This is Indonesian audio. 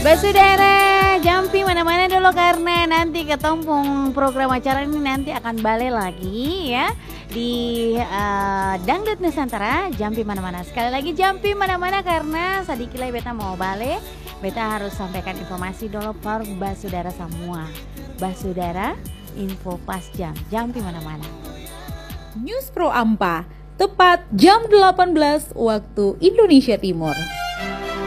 Basudara, jampi mana-mana dulu karena nanti ketumpung program acara ini nanti akan balik lagi ya di Dangdut Nusantara. Jampi mana-mana, sekali lagi jampi mana-mana karena sadikilai beta mau balik. Beta harus sampaikan informasi dulu per basudara semua. Basudara, info pas jam, jampi mana-mana. News Pro Ampa, tepat jam 18 waktu Indonesia Timur.